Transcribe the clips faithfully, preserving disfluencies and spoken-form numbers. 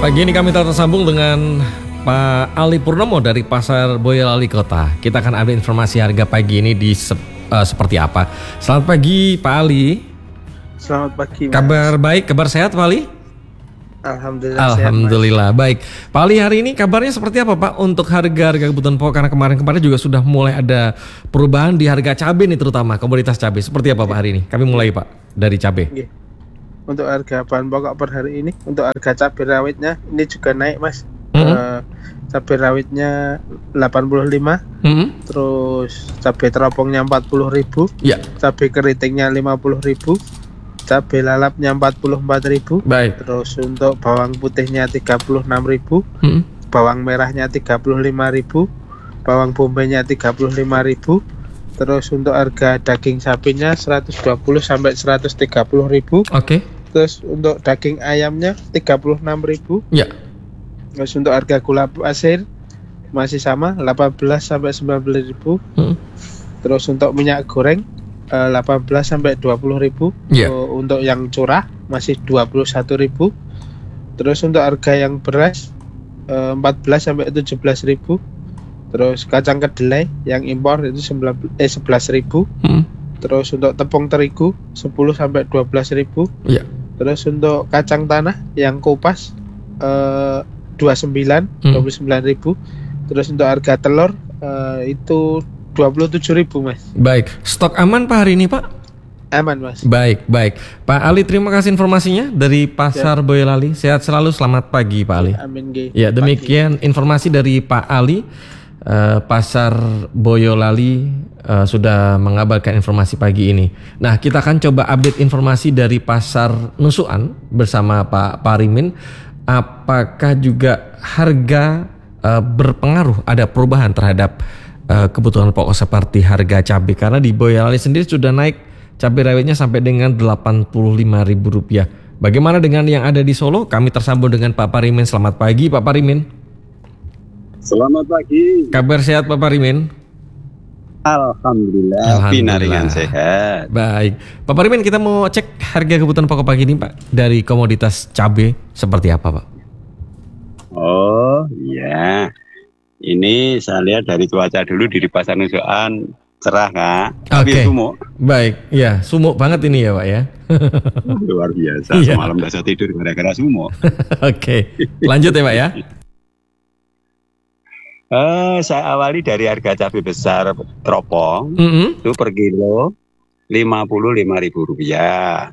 Pagi ini kami telah tersambung dengan Pak Ali Purnomo dari Pasar Boyolali Kota. Kita akan update informasi harga pagi ini di se uh, seperti apa. Selamat pagi Pak Ali. Selamat pagi Mas. Kabar baik, kabar sehat Pak Ali? Alhamdulillah. Alhamdulillah sehat, baik. Pak Ali, hari ini kabarnya seperti apa Pak untuk harga-harga kebutuhan pokok? Karena kemarin-kemarin juga sudah mulai ada perubahan di harga cabai nih, terutama komoditas cabai. Seperti apa Pak hari ini? Kami mulai Pak dari cabai. Oke. Untuk harga bahan pokok per hari ini, untuk harga cabai rawitnya ini juga naik Mas. Mm-hmm. uh, cabai rawitnya delapan puluh lima, mm-hmm. terus cabai teropongnya empat puluh ribu, yeah. Cabai keritingnya lima puluh ribu, cabai lalapnya empat puluh empat ribu. Baik. Terus untuk bawang putihnya tiga puluh enam ribu, hmm. bawang merahnya tiga puluh lima ribu, bawang bombaynya tiga puluh lima ribu. Terus untuk harga daging sapinya seratus dua puluh sampai seratus tiga puluh ribu. Oke. Okay. Terus untuk daging ayamnya tiga puluh enam ribu. Ya. Terus untuk harga gula pasir masih sama delapan belas sampai sembilan belas ribu. Hmm. Terus untuk minyak goreng delapan belas sampai dua puluh ribu. Yeah. Untuk yang curah masih dua puluh satu ribu. Terus untuk harga yang beras empat belas sampai tujuh belas ribu. Terus kacang kedelai yang impor itu sebelas ribu. Hmm. Terus untuk tepung terigu sepuluh sampai dua belas ribu. Yeah. Terus untuk kacang tanah yang kupas eh, dua puluh sembilan, hmm. dua puluh sembilan ribu. Terus untuk harga telur eh, itu dua puluh tujuh ribu Mas. Baik, stok aman Pak hari ini Pak? Aman Mas. Baik, baik Pak Ali, terima kasih informasinya dari Pasar ya. Boyolali. Sehat selalu, selamat pagi Pak Ali. Amin G. Ya, demikian pagi. Informasi dari Pak Ali. uh, Pasar Boyolali uh, sudah mengabarkan informasi pagi ini. Nah, kita akan coba update informasi dari Pasar Nusukan bersama Pak Parimin. Apakah juga harga uh, berpengaruh, ada perubahan terhadap Uh, kebutuhan pokok seperti harga cabai, karena di Boyolali sendiri sudah naik cabai rawitnya sampai dengan delapan puluh lima ribu rupiah. Bagaimana dengan yang ada di Solo? Kami tersambung dengan Pak Parimin. Selamat pagi Pak Parimin. Selamat pagi. Kabar sehat Pak Parimin? Alhamdulillah, Alhamdulillah. Sehat. Baik Pak Parimin, kita mau cek harga kebutuhan pokok pagi ini Pak dari komoditas cabai seperti apa Pak? Oh iya, ini saya lihat dari cuaca dulu di Pasar Nusukan cerah Kak. Oke. Okay. Sumuk. Baik, ya sumuk banget ini ya Pak ya. Luar biasa. Iya. Semalam gak bisa tidur gara-gara sumuk. Oke. Okay. Lanjut ya Pak ya. Uh, saya awali dari harga cabai besar teropong, mm-hmm. itu per kilo lima puluh lima ribu rupiah.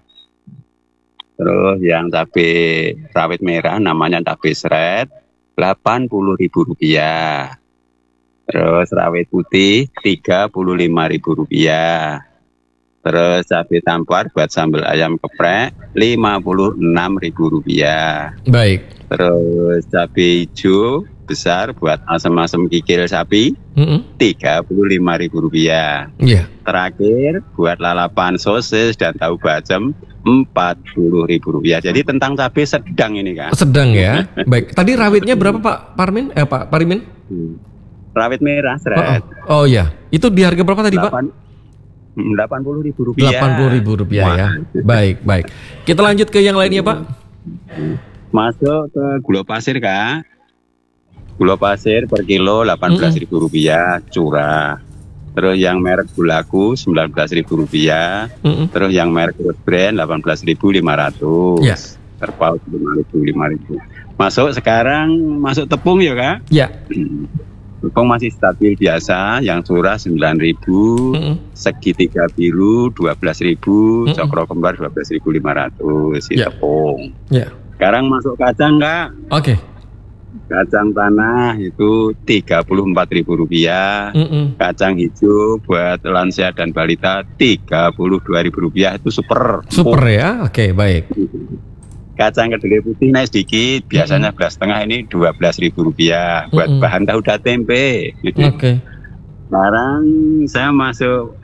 Terus yang cabai rawit merah namanya cabai seret delapan puluh ribu rupiah. Terus rawit putih tiga puluh lima ribu rupiah. Terus cabai tampar buat sambal ayam geprek lima puluh enam ribu rupiah. Baik. Terus cabai hijau besar buat asam-asam kikil sapi mm-hmm. tiga puluh lima ribu rupiah. Yeah. Terakhir buat lalapan sosis dan tahu bacem empat puluh ribu rupiah. Jadi tentang cabai sedang ini kan. Sedang ya. Baik. Tadi rawitnya berapa Pak Parmin? Eh Pak Parimin? Hmm. Rawit merah seret. Oh, oh. oh ya. Itu di harga berapa tadi Pak? delapan puluh ribu rupiah. delapan puluh ribu rupiah ya. Baik, baik. Kita lanjut ke yang lainnya Pak. Masuk ke gula pasir Kak. Gula pasir per kilo delapan belas ribu rupiah, curah. Terus yang merek Gulaku sembilan belas ribu rupiah. Mm-hmm. Terus yang merek Root Brand delapan belas ribu lima ratus. Yes. Terpaut lima ribu lima ribu. Masuk sekarang masuk tepung ya Kak? Ya. Tepung masih stabil biasa, yang curah sembilan ribu, mm-hmm. segitiga biru dua belas ribu, mm-hmm. cokro kembar dua belas ribu lima ratus si yeah. tepung. Ya. Yeah. Sekarang masuk kacang Kak. Oke. Okay. Kacang tanah itu tiga puluh empat ribu rupiah. Mm-mm. Kacang hijau buat lansia dan balita tiga puluh dua ribu rupiah. Itu super. Super oh. ya, oke okay, baik. Kacang kedelai putih naik sedikit. Biasanya belas setengah ini dua belas ribu rupiah. Buat Mm-mm. bahan tahu dan tempe. Gitu. Oke. Okay. Sekarang saya masuk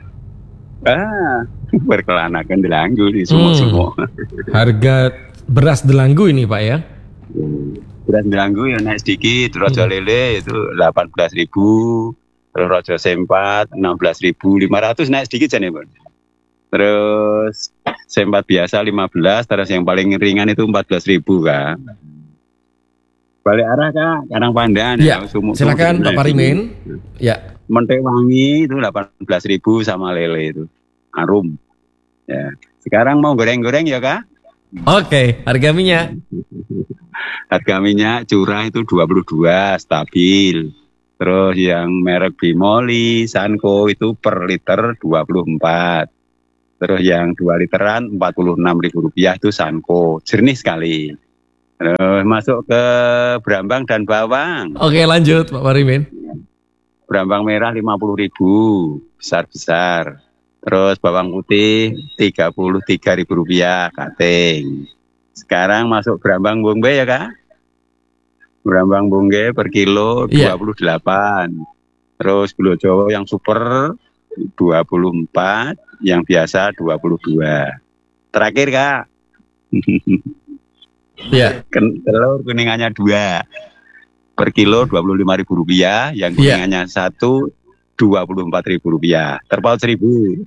ah berkelanakan Delanggu di semua-semua. Hmm. Harga beras Delanggu ini Pak ya? Beras Delanggu yang naik sedikit, rojo hmm. lele itu delapan belas ribu, terus rojo sempat enam belas ribu lima ratus naik sedikit aja nih Bang. Terus sempat biasa lima belas, terus yang paling ringan itu empat belas ribu kan. Balik arah Kak, Karang Pandan. Ya, Sumuk, silakan Pak Parimin. Ya. Mentek Wangi itu delapan belas ribu sama lele itu. Harum. Ya. Sekarang mau goreng-goreng ya Kak? Oke, harga minyak. Harga minyak curah itu dua puluh dua, stabil. Terus yang merek Bimoli, Sanko itu per liter dua puluh empat. Terus yang dua literan empat puluh enam ribu rupiah itu Sanko. Jernih sekali. Terus masuk ke Brambang dan Bawang. Oke, lanjut Pak Parimin. Brambang merah lima puluh ribu, besar-besar. Terus bawang putih tiga puluh tiga ribu rupiah, kating. Sekarang masuk Brambang Bongbe ya Kak? Brambang Bongbe per kilo Iya. dua puluh delapan. Terus gula Jawa yang super dua puluh empat, yang biasa dua puluh dua. Terakhir Kak. Iya. Ken- telur kuningannya dua per kilo dua puluh lima ribu rupiah, yang Iya. kuningannya satu dua puluh empat ribu rupiah, terpaut seribu.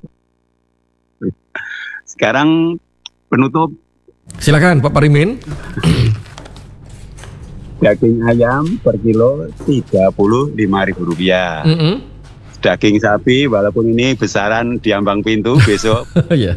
Sekarang penutup Silakan Pak Parimin. daging ayam per kilo tiga puluh lima ribu rupiah. Mm-mm. Daging sapi walaupun ini besaran di ambang pintu besok Iya.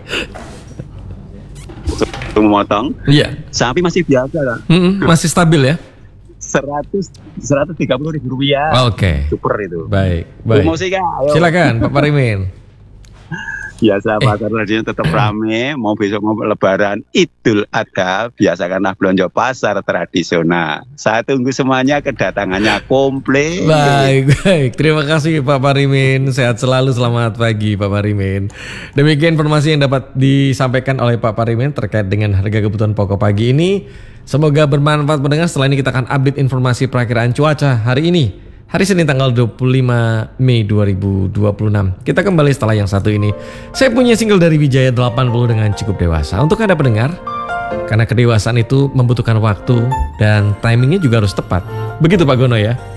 untuk memotong, Iya. sapi masih biasa Kak. Mm-mm, masih stabil ya? seratus seratus tiga puluh ribu rupiah. Oke. Super itu. Baik, baik. Promosi Kak, ayo. Silakan Pak Parimin. Biasa pasar tradisional tetap rame. Mau besok mau lebaran Idul Adha, biasakanlah belanja pasar tradisional. Saya tunggu semuanya kedatangannya komplit. Baik, baik. Terima kasih Pak Parimin. Sehat selalu, selamat pagi Pak Parimin. Demikian informasi yang dapat disampaikan oleh Pak Parimin terkait dengan harga kebutuhan pokok pagi ini. Semoga bermanfaat mendengar. Setelah ini kita akan update informasi perakiraan cuaca hari ini, hari Senin tanggal dua puluh lima Mei dua ribu dua puluh enam. Kita kembali setelah yang satu ini. Saya punya single dari Wijaya delapan puluh dengan Cukup Dewasa. Untuk Anda pendengar, karena kedewasaan itu membutuhkan waktu dan timingnya juga harus tepat. Begitu Pak Gono ya.